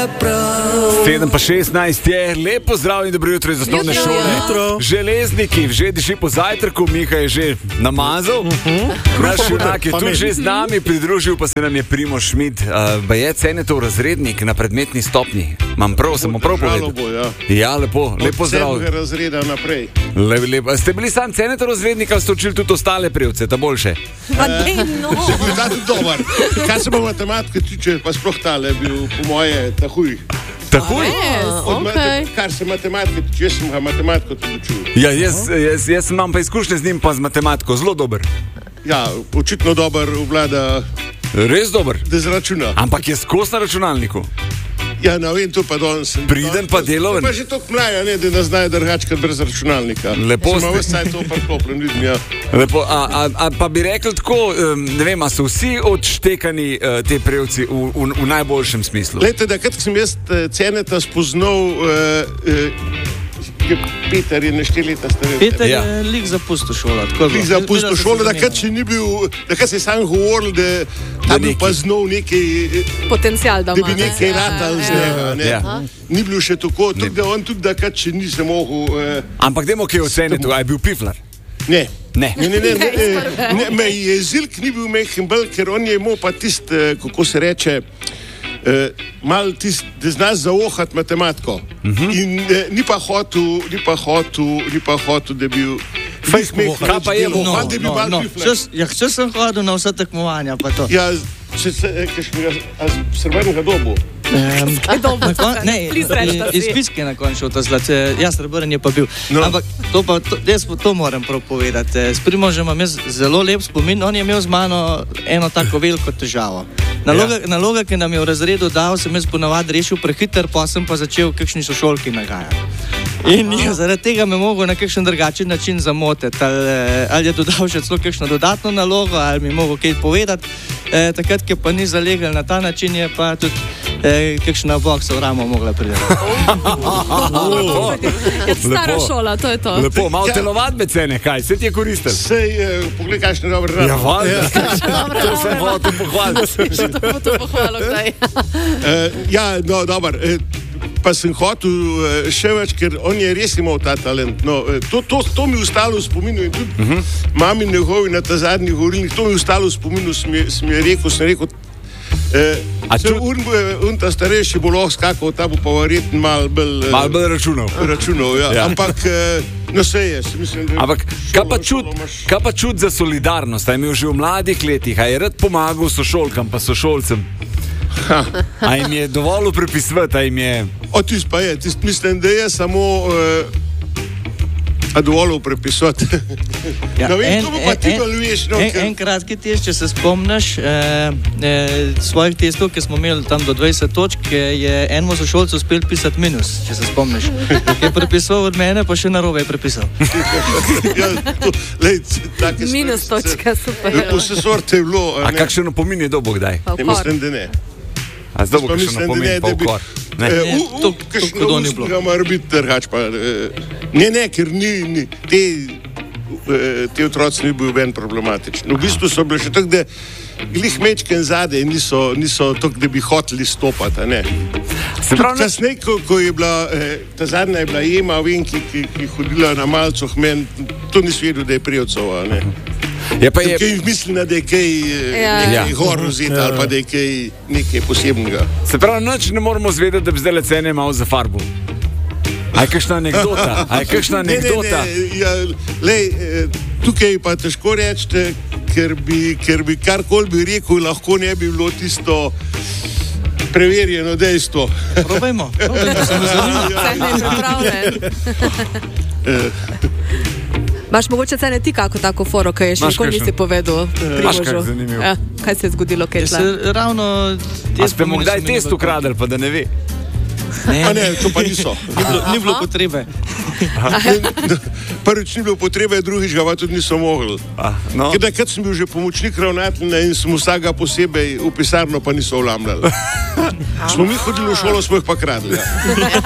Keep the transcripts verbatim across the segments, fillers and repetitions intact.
sedem pa šestnajst je, lepo zdrav in dobro jutro iz osnovne Jutro, šole. jutro. Železniki, že diši po zajtrku, Miha je že namazal. Naš junak je tu že z nami, pridružil pa se nam je Primož Šmid. Uh, je Cenetov razrednik na predmetni stopnji. Mam prav, sem mu prav povedal. Bo, ja. Ja, lepo, lepo zdrav. Od sedmega razreda naprej. Le, lepo. Ste bili sam Cenetov razrednik ali ste učili tudi ostale prevce, ta boljše? Pa dej, no. Če bil ta tudi dober. Kar se pa matematike tiče, pa sploh tale bil po moje tahuj. Tahuj? Od mate- Okay. Kar se matematike tiče, jaz sem ga matematiko tudi učil. Ja, jaz, jaz, jaz imam pa izkušnje z njim, pa z matematiko, zelo dober. Ja, očitno dober vlada, Res dober. da zračuna. Ampak je skos na računalniku. Ja, ne vem, to pa danes. Priden pa deloven. Pa že toliko mlaja, ne, da ne znajo drugače brez računalnika. Lepo Sem ste. vse cajt to priklopljen, vidim, ja. Lepo, a, a, a pa bi rekli tako, um, ne vem, a so vsi odštekani uh, te prevci v, v, v najboljšem smislu. Lejte, da kad sem jaz eh, Ceneta spoznal, uh, uh, je Peter je na štiri leta starejši. Peter Ja. je lik zapustil šolo. tako je bilo. Lik zapustil Videla sem šolo, se da za kad njim. še ni bil, da kad se je sam govoril, da, Da da bi nekaj. pa znal nekaj, eh, Potencial, da da ima. bi ne. nekaj ratal z njega. ne. Ja. Ni bilo še tako, tudi da on tudi, da kad še ni se mogel. Eh, Ampak dajmo kaj oceniti, a je bil piflar? ne. Ne. Ne, ne, ne, ne, eh, ne, me je Zilk ni bil mehen bolj, ker on je imel pa tist, eh, kako se reče, eh, mal tist, da znaš zaohati matematiko. Uh -huh. In eh, ni pa hotel, ni pa hotel, ni pa hotel, da bi bil fejs mehen. Kaj pa je No, da bi no, mal no. piflar. Če s- Ja, če sem hodil na vse tekmovanja, pa to. Ja, če se, eh, kakšnega srebrnega dobu. Um, Kaj dobro, na kon, ne, Please rečta si. iz Piske na koncu ta zlat, ja, srebrn je pa bil. No. No. Ampak to pa, to, jaz pa to moram prav povedati. S Primožem imam jaz zelo lep spomin, on je imel z mano eno tako veliko težavo. Naloga, ja. naloga, ki nam je v razredu dal, sem jaz ponavadi rešil prehiter, pa sem pa začel kakšni sošolki nagajati. In je, zaradi tega me mogel na kakšen drugačen način zamotiti. Ali, ali je dodal še celo kakšno dodatno nalogo, ali mi je mogel kaj povedati. E, takrat, ki pa ni zalegel na ta način, je pa tudi e, kakšna boksa v ramo mogla priti. Je stara Lepo. šola, to je to. Lepo, malo Ja. telovadbe cene, kaj, se ti je koristil? Sej, eh, poglej, kakšne dobre rane. Ja, valjda. To sem hotel pohvaliti. Že to bo to pohvalo kdaj. Eh, ja, no, dober. Eh, pa sem hotel eh, še več, ker on je res imel ta talent. No, eh, to, to, to mi je ostalo v spominu in tudi uh -huh. mami njegovi na ta zadnjih govorilnih, to mi je ostalo v spominu, sem, je- sem je rekel, sem rekel, eh, A se ču- un, eh, un ta starejši bo lahko skakal, ta bo pa verjetno malo bolj eh, Malo bolj računal. računal. Ja. Ja. Ja. Ampak, eh, no se je, se mislim, da Ampak kaj pa šolo- čut, šolo imaš- kaj pa čut za solidarnost? A je imel že v mladih letih, a je rad pomagal sošolkam pa sošolcem? A jim je dovolj prepisovati, a jim je... O, tist pa je, tist mislim, da je samo uh, dovolj prepisati. Ja, no, vem, to bo pa ti bolj veš. No, en, ker- en kratki test, če se spomniš eh, eh, svojih testov, ki smo imeli tam do dvajset točk, je enemu sošolcu uspel pisati minus, če se spomniš. Je prepisoval od mene, pa še narobe je prepisal. ja, to, lej, take Minus stvari se- točka, super. Vse sorte je bilo. A ne. kakšen opomin je dobo kdaj? Pa Ja, ukor. mislim, da ne. A zdaj bo Pa kakšen mislim, da opomin ne, pa da bi- ukor? Ne. Eh, Ne, u- u- to- to kakšno kot on je bilo. ustnega mora biti drugače pa, eh, Ne, ne, ker ni, ni te, eh, te otroci ni bil ven problematični. V bistvu so bili še tako, da glih mečken zadej niso, niso tako, da bi hoteli stopati. a ne. Se pravi, ne- Kasneje, ko, ko je bila, eh, ta zadnja je bila Ema, vem, ki, ki, ki je hodila na malcoh, meni to nisem vedel, da je Prijevcova. ne. je pa je... Kaj mislim, da je kaj, eh, Ja. nekaj Ja. gor vzeti ali pa da je kaj nekaj posebnega. Se pravi, nič ne moramo zvedeti, da bi zdaj le cene malo za farbo. A je kakšna anekdota? A je kakšna anekdota? Ne, ne, ne, ja, lej, eh, tukaj pa težko reči, ker bi, ker bi karkoli bi rekel, lahko ne bi bilo tisto preverjeno dejstvo. Probajmo, probajmo, se me zanima. Cene je pripravljen. Imaš mogoče cene ti kako tako foro, kaj je še Imaš nikoli kakšno? nisi povedal Imaš Primožu? kak zanimivo? Ja, kaj se je zgodilo, kaj je Ja, šla? se ravno A ste mu kdaj test ukradli, pa da ne ve? Ne, A ne, to pa niso. ni bilo, ni bilo potrebe. Prvič ni bilo potrebe, drugič ga pa tudi niso mogli. A, no. Ker takrat sem bil že pomočnik ravnatelja in sem vsega posebej v pisarno pa niso vlamljali. Smo mi hodili v šolo, smo jih pa kradli. Ja.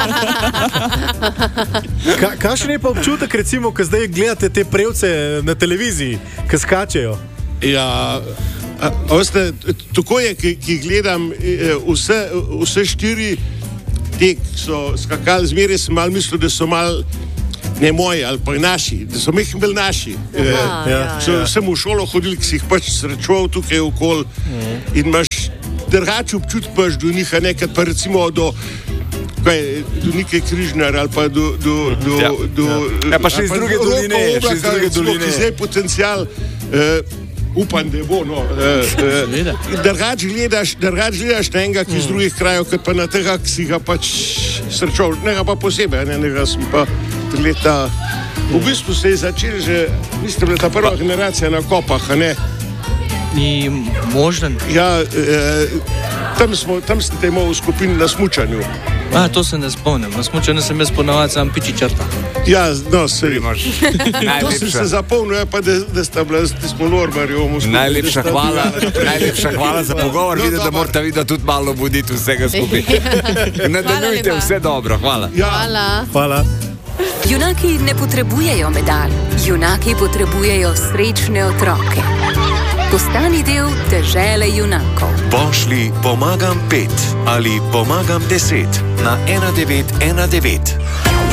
Ka, kakšen je pa občutek, recimo, ko zdaj gledate te prevce na televiziji, ki skačejo? Ja, a, a veste, tako je, ki, ki gledam eh, vse, vse štiri te, ki so skakali, zmeraj sem mal mislil, da so mal ne moji ali pa naši, da so mehni bili naši. Aha, E, ja, so, ja. sem v šolo hodil, ki si jih pač srečoval tukaj okoli in imaš drugače občutek pač do njih, a nekaj pa recimo do kaj, do neke Križnar ali pa do, do, do, Ja. do, Ja, pa še iz ali druge do doline, Roka še iz Oblaka, druge recimo, doline. ki zdaj potencial, uh, upam, da bo, no. Seveda. Uh, drugače gledaš, drugač gledaš na enega, ki iz drugih krajev, kot pa na tega, ki si ga pač srečal, nega pa posebej, ne, nega sem pa tri leta. V bistvu se je začel že, vi ste bila ta prva generacija na kopah, a ne? Ni možen. Ja, eh, tam, smo, tam ste imeli v skupini na smučanju. A, to se ne spomnim. Na smučanju sem jaz ponavadi sam piči črta. Ja, no, se Primož, To sem najlepša. se zapomnil, ja, pa da, da sta bila, da smo Lorbarjevom skupaj. Najlepša da sta hvala, bila- najlepša hvala za pogovor. No, Vidite, da dobro. morate videti tudi malo buditi vsega skupaj. Nadaljujte, lepa. vse dobro, hvala. Ja, Hvala. Hvala. Junaki ne potrebujejo medalj, junaki potrebujejo srečne otroke. Postani del dežele junakov. Pošlji pomagam pet ali pomagam deset na ena devet ena devet.